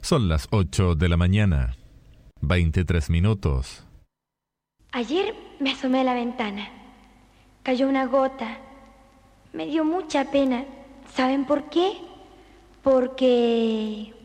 Son las 8 de la mañana, 23 minutos. Ayer me asomé a la ventana. Cayó una gota. Me dio mucha pena. ¿Saben por qué? Porque